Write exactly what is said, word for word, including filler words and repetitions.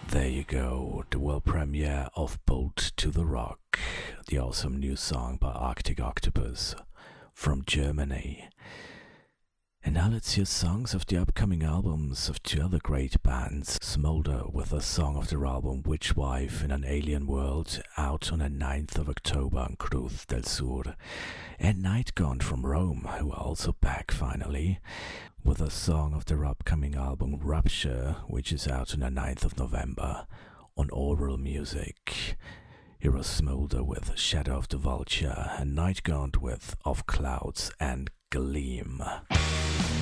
There you go, the world premiere of Bolt to the Rock, the awesome new song by Arctic Octopus from Germany. And now let's hear songs of the upcoming albums of two other great bands. Smolder with a song of their album Witchwife in an Alien World, out on the ninth of October on Cruz del Sur. And Nightgaunt from Rome, who are also back finally, with a song of their upcoming album Rupture, which is out on the ninth of November on Oral Music. Here was Smolder with Shadow of the Vulture and Nightgaunt with Of Clouds and Gleam.